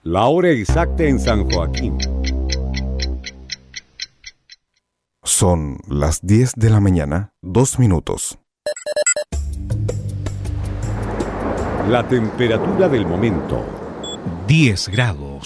La hora exacta en San Joaquín. Son las 10 de la mañana, 2 minutos. La temperatura del momento. 10 grados.